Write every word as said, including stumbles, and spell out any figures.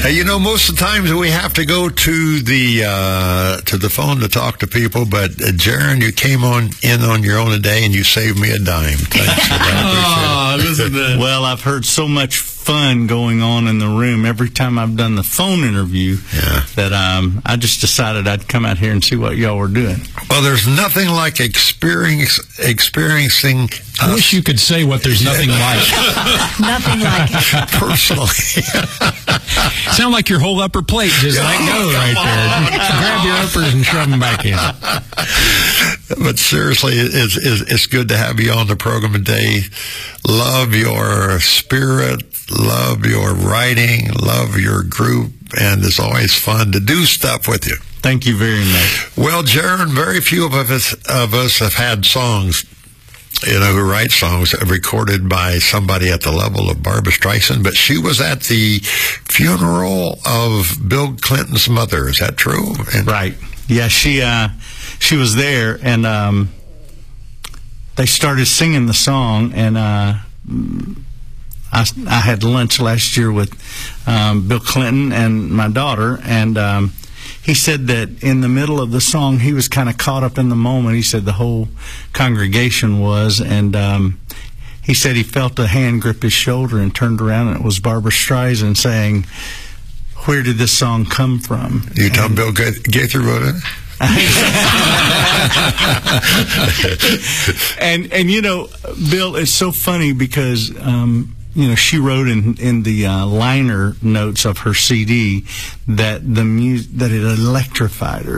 Hey, you know, most of the times we have to go to the uh, to the phone to talk to people, but uh, Jaron, you came on in on your own today, and you saved me a dime. Thanks for that. Oh, listen to that. Well, I've heard so much fun going on in the room every time I've done the phone interview Yeah. that um, I just decided I'd come out here and see what y'all were doing. Well, there's nothing like experience, experiencing I us wish you could say what there's nothing like. Nothing like it. personally. Sound like your whole upper plate just let go right there. Grab your uppers and shove them back in. But seriously, it's, it's, it's good to have you on the program today. Love your spirit, love your writing, love your group, and it's always fun to do stuff with you. Thank you very much. Well, Jaron, very few of us, of us have had songs, you know, who write songs recorded by somebody at the level of Barbra Streisand, but she was at the funeral of Bill Clinton's mother. Is that true? And Right. Yeah, she uh, she was there, and um, they started singing the song, and uh, I, I had lunch last year with um, Bill Clinton and my daughter, and um, he said that in the middle of the song, he was kind of caught up in the moment. He said the whole congregation was, and um, he said he felt a hand grip his shoulder and turned around, and it was Barbra Streisand saying, "Where did this song come from?" You tell Bill Gaither wrote it? and and you know, Bill, it's so funny because um, you know, she wrote in in the uh, liner notes of her C D that the mu- that it electrified her.